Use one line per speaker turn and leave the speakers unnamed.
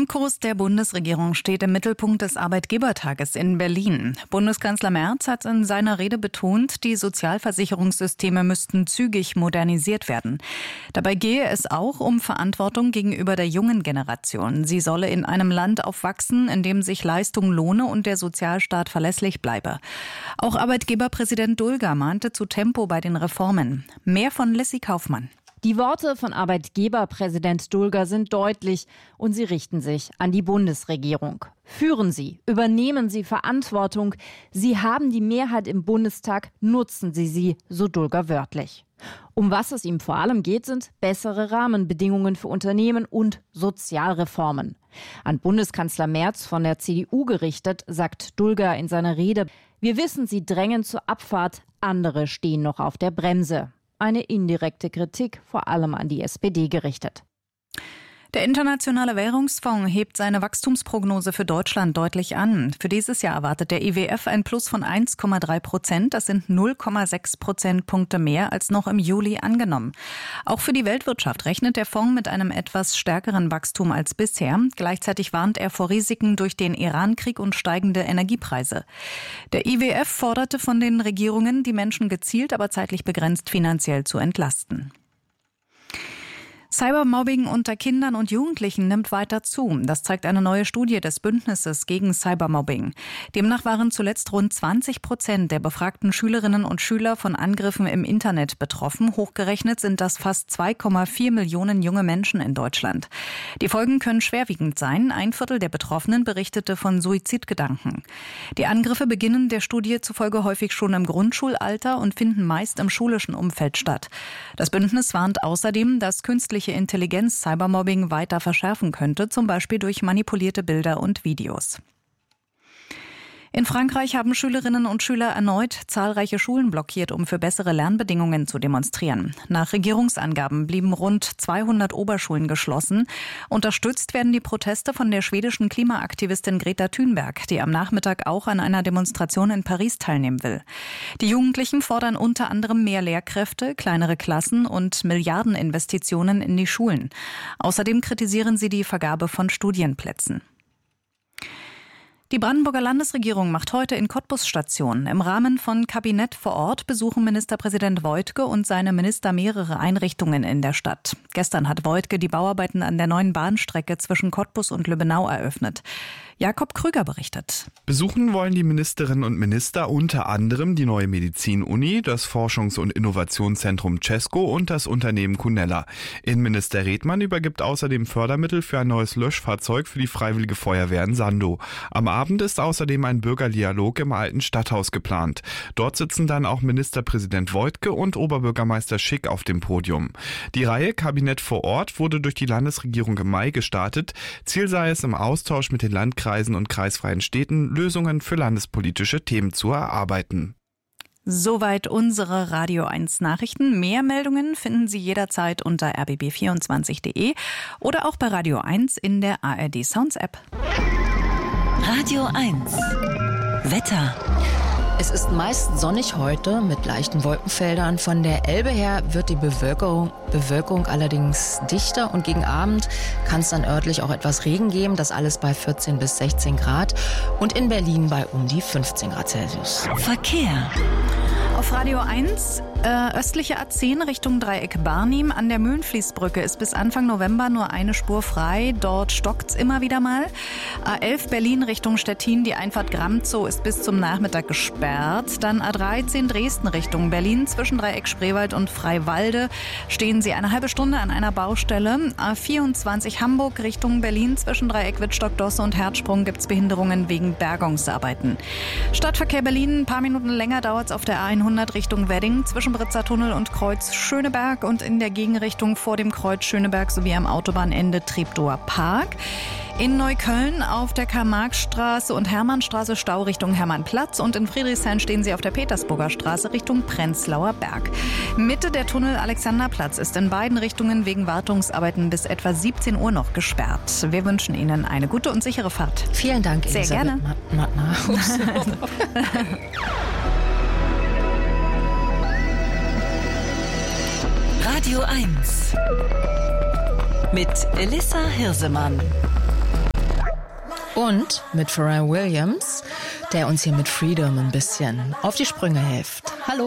Reformkurs der Bundesregierung steht im Mittelpunkt des Arbeitgebertages in Berlin. Bundeskanzler Merz hat in seiner Rede betont, die Sozialversicherungssysteme müssten zügig modernisiert werden. Dabei gehe es auch um Verantwortung gegenüber der jungen Generation. Sie solle in einem Land aufwachsen, in dem sich Leistung lohne und der Sozialstaat verlässlich bleibe. Auch Arbeitgeberpräsident Dulger mahnte zu Tempo bei den Reformen. Mehr von Lissy Kaufmann.
Die Worte von Arbeitgeberpräsident Dulger sind deutlich und sie richten sich an die Bundesregierung. Führen Sie, übernehmen Sie Verantwortung. Sie haben die Mehrheit im Bundestag, nutzen Sie sie, so Dulger wörtlich. Um was es ihm vor allem geht, sind bessere Rahmenbedingungen für Unternehmen und Sozialreformen. An Bundeskanzler Merz von der CDU gerichtet, sagt Dulger in seiner Rede: Wir wissen, Sie drängen zur Abfahrt, andere stehen noch auf der Bremse. Eine indirekte Kritik, vor allem an die SPD gerichtet.
Der Internationale Währungsfonds hebt seine Wachstumsprognose für Deutschland deutlich an. Für dieses Jahr erwartet der IWF ein Plus von 1,3%. Das sind 0,6 Prozentpunkte mehr als noch im Juli angenommen. Auch für die Weltwirtschaft rechnet der Fonds mit einem etwas stärkeren Wachstum als bisher. Gleichzeitig warnt er vor Risiken durch den Irankrieg und steigende Energiepreise. Der IWF forderte von den Regierungen, die Menschen gezielt, aber zeitlich begrenzt finanziell zu entlasten. Cybermobbing unter Kindern und Jugendlichen nimmt weiter zu. Das zeigt eine neue Studie des Bündnisses gegen Cybermobbing. Demnach waren zuletzt rund 20% der befragten Schülerinnen und Schüler von Angriffen im Internet betroffen. Hochgerechnet sind das fast 2,4 Millionen junge Menschen in Deutschland. Die Folgen können schwerwiegend sein. 1/4 der Betroffenen berichtete von Suizidgedanken. Die Angriffe beginnen der Studie zufolge häufig schon im Grundschulalter und finden meist im schulischen Umfeld statt. Das Bündnis warnt außerdem, dass künstliche Intelligenz Cybermobbing weiter verschärfen könnte, zum Beispiel durch manipulierte Bilder und Videos. In Frankreich haben Schülerinnen und Schüler erneut zahlreiche Schulen blockiert, um für bessere Lernbedingungen zu demonstrieren. Nach Regierungsangaben blieben rund 200 Oberschulen geschlossen. Unterstützt werden die Proteste von der schwedischen Klimaaktivistin Greta Thunberg, die am Nachmittag auch an einer Demonstration in Paris teilnehmen will. Die Jugendlichen fordern unter anderem mehr Lehrkräfte, kleinere Klassen und Milliardeninvestitionen in die Schulen. Außerdem kritisieren sie die Vergabe von Studienplätzen. Die Brandenburger Landesregierung macht heute in Cottbus Station. Im Rahmen von Kabinett vor Ort besuchen Ministerpräsident Woidke und seine Minister mehrere Einrichtungen in der Stadt. Gestern hat Woidke die Bauarbeiten an der neuen Bahnstrecke zwischen Cottbus und Lübbenau eröffnet. Jakob Krüger berichtet.
Besuchen wollen die Ministerinnen und Minister unter anderem die neue Medizin-Uni, das Forschungs- und Innovationszentrum Cesco und das Unternehmen Cunella. Innenminister Redmann übergibt außerdem Fördermittel für ein neues Löschfahrzeug für die Freiwillige Feuerwehr in Sandow. Am Abend ist außerdem ein Bürgerdialog im alten Stadthaus geplant. Dort sitzen dann auch Ministerpräsident Woidke und Oberbürgermeister Schick auf dem Podium. Die Reihe Kabinett vor Ort wurde durch die Landesregierung im Mai gestartet. Ziel sei es, im Austausch mit den Landkreisen und kreisfreien Städten Lösungen für landespolitische Themen zu erarbeiten.
Soweit unsere Radio 1 Nachrichten. Mehr Meldungen finden Sie jederzeit unter rbb24.de oder auch bei Radio 1 in der ARD Sounds App.
Radio 1 Wetter.
Es ist meist sonnig heute mit leichten Wolkenfeldern. Von der Elbe her wird die Bewölkung allerdings dichter und gegen Abend kann es dann örtlich auch etwas Regen geben. Das alles bei 14 bis 16 Grad und in Berlin bei um die 15 Grad Celsius.
Verkehr.
Auf Radio 1, östliche A10 Richtung Dreieck Barnim. An der Möhlenfließbrücke ist bis Anfang November nur eine Spur frei. Dort stockt's immer wieder mal. A11 Berlin Richtung Stettin, die Einfahrt Gramzow ist bis zum Nachmittag gesperrt. Dann A13 Dresden Richtung Berlin. Zwischen Dreieck Spreewald und Freiwalde stehen Sie eine halbe Stunde an einer Baustelle. A24 Hamburg Richtung Berlin. Zwischen Dreieck Wittstock-Dosse und Herzsprung gibt's Behinderungen wegen Bergungsarbeiten. Stadtverkehr Berlin, ein paar Minuten länger dauert's auf der A100 Richtung Wedding, zwischen Britzer Tunnel und Kreuz Schöneberg und in der Gegenrichtung vor dem Kreuz Schöneberg sowie am Autobahnende Treptower Park. In Neukölln auf der Karl-Marx-Straße und Hermannstraße Stau Richtung Hermannplatz und in Friedrichshain stehen Sie auf der Petersburger Straße Richtung Prenzlauer Berg. Mitte der Tunnel Alexanderplatz ist in beiden Richtungen wegen Wartungsarbeiten bis etwa 17 Uhr noch gesperrt. Wir wünschen Ihnen eine gute und sichere Fahrt.
Vielen Dank,
Sehr
Elisabeth
gerne.
Radio 1 mit Elissa Hirsemann.
Und mit Pharrell Williams, der uns hier mit Freedom ein bisschen auf die Sprünge hilft. Hallo.